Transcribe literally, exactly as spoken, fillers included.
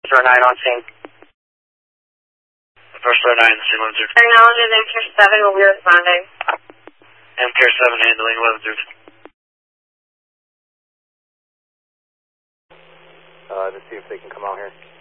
zero nine on scene. First zero nine, scene eleven zero. Technology is M Care seven, will be responding. M Care seven handling eleven zero. Uh, to see if they can come out here.